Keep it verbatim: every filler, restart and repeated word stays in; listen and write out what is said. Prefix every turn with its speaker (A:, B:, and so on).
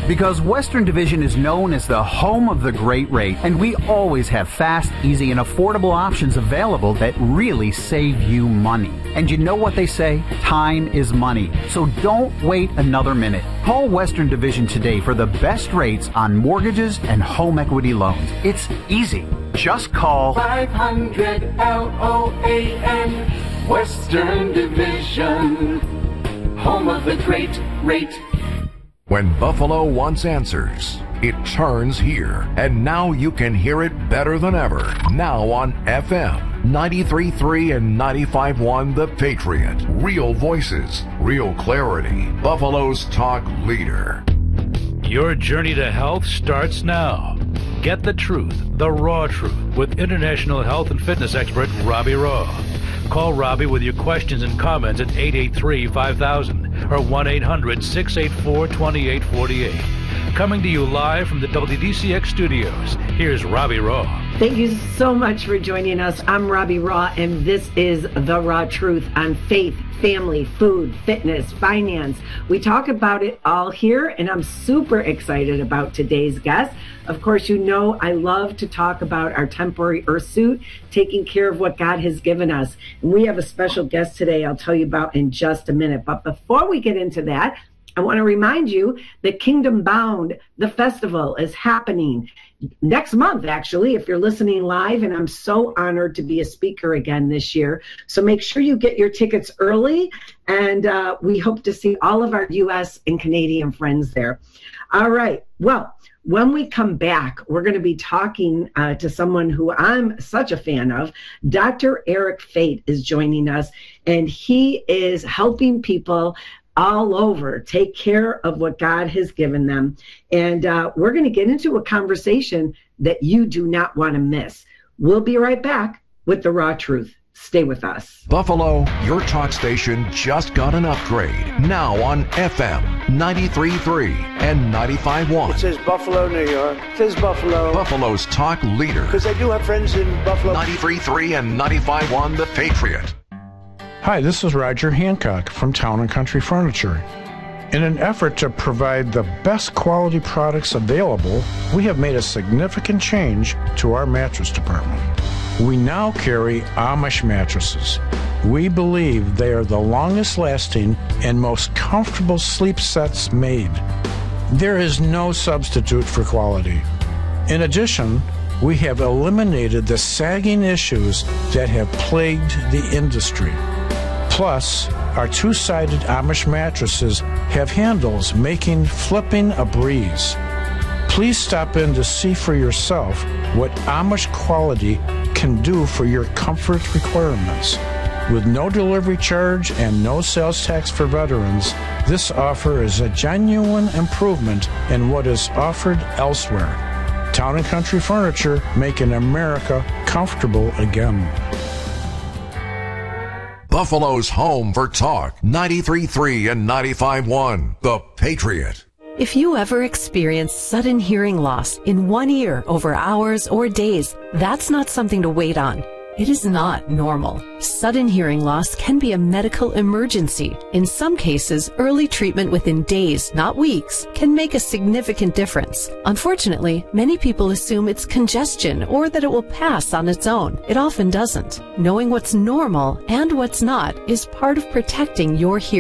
A: Because Western Division is known as the home of the great rate, and we always have fast, easy, and affordable options available that really save you money. And you know what they say? Time is money. So don't wait another minute. Call Western Division today for the best rates on mortgages and home equity loans. It's easy. Just call
B: five hundred L O A N, Western Division, home of the great rate.
C: When Buffalo wants answers, it turns here. And now you can hear it better than ever. Now on F M ninety-three point three and ninety-five point one The Patriot. Real voices, real clarity. Buffalo's talk leader.
D: Your journey to health starts now. Get the truth, the raw truth, with international health and fitness expert Robbie Raw. Call Robbie with your questions and comments at eight eight three, five thousand or one eight hundred, six eight four, two eight four eight. Coming to you live from the W D C X studios, here's Robbie Raw.
E: Thank you so much for joining us. I'm Robbie Raw, and this is The Raw Truth on faith, family, food, fitness, finance. We talk about it all here, and I'm super excited about today's guest. Of course, you know I love to talk about our temporary earth suit, taking care of what God has given us. And we have a special guest today I'll tell you about in just a minute. But before we get into that, I want to remind you that Kingdom Bound, the festival, is happening next month, actually, if you're listening live, and I'm so honored to be a speaker again this year. So make sure you get your tickets early, and uh, we hope to see all of our U S and Canadian friends there. All right. Well, when we come back, we're going to be talking uh, to someone who I'm such a fan of. Doctor Eric Fate is joining us, and he is helping people all over take care of what God has given them. And uh, we're going to get into a conversation that you do not want to miss. We'll be right back with The Raw Truth. Stay with us.
C: Buffalo, your talk station just got an upgrade. Now on F M ninety-three point three and ninety-five point one.
F: It says Buffalo, New York. It says Buffalo.
C: Buffalo's talk leader.
F: Because I do have friends in Buffalo.
C: ninety-three point three and ninety-five point one The Patriot.
G: Hi, this is Roger Hancock from Town and Country Furniture. In an effort to provide the best quality products available, we have made a significant change to our mattress department. We now carry Amish mattresses. We believe they are the longest lasting and most comfortable sleep sets made. There is no substitute for quality. In addition, we have eliminated the sagging issues that have plagued the industry. Plus, our two-sided Amish mattresses have handles making flipping a breeze. Please stop in to see for yourself what Amish quality can do for your comfort requirements. With no delivery charge and no sales tax for veterans, this offer is a genuine improvement in what is offered elsewhere. Town and Country Furniture, making America comfortable again.
C: Buffalo's home for talk, ninety-three point three and ninety-five point one The Patriot.
H: If you ever experience sudden hearing loss in one ear over hours or days, that's not something to wait on. It is not normal. Sudden hearing loss can be a medical emergency. In some cases, early treatment within days, not weeks, can make a significant difference. Unfortunately, many people assume it's congestion or that it will pass on its own. It often doesn't. Knowing what's normal and what's not is part of protecting your hearing.